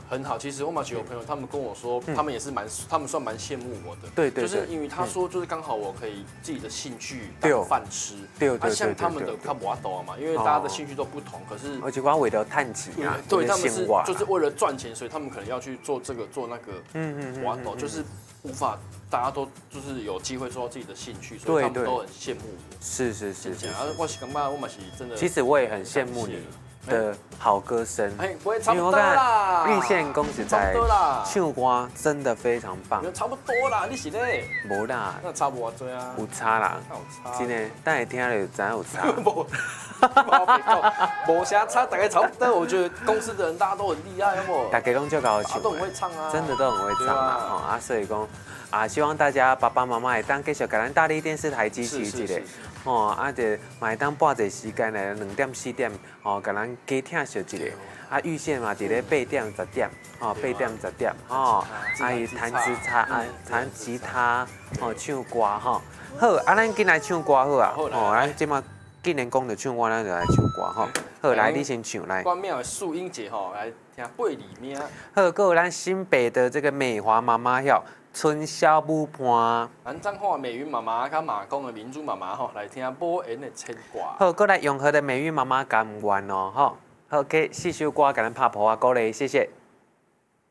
很好。其实我马奇有朋友，他们跟我说，他们也是他们算蛮羡慕我的。 对， 就是因为他说，就是刚好我可以自己的兴趣对当饭吃。 对， 像他们的他不懂嘛，因为大家的兴趣都不同，可是而且我为了探钱啊， 对，他们是就是为了赚钱，所以他们可能要去做这个做那个。我懂，就是无法大家都就是有机会做到自己的兴趣，所以他们都很羡慕我。 是。 然后我是感觉我嘛是真的。 其实我也很羡慕你的好歌声， 不会差不多啦。 玉县公子在唱歌真的非常棒。 差不多啦，你是咧？ 无啦， 那差不多啊。 有差啦， 有差。 真的，等下听就知有差。 无啥差，大概差不多。我觉得公司的人大家都很厉害，有无？ 大家拢就搞唱， 都很会唱啊， 真的都很会唱啊。所以讲希望大家爸爸妈妈会当继续给咱大力电视台支持一下。就嘛会当拨一时间来2点4点，给咱加听小一下。玉县嘛，伫咧8点10点，8点10点，伊弹吉他，唱歌好，咱进来唱歌好啊，咱即马既然讲着唱歌，咱就来唱歌好，来你先唱来。 关庙的素英姐来听背里面。 还有咱新北的这个美华妈妈春宵舞伴， 咱彰化美云妈妈甲马公的民主妈妈来听无缘的牵挂。 好，过来永和的美云妈妈甘愿好，给4首歌给咱拍谱啊，鼓励，谢谢。